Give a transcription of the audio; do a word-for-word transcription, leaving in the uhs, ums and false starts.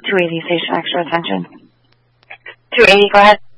two eighty station extra attention. two eighty, go ahead.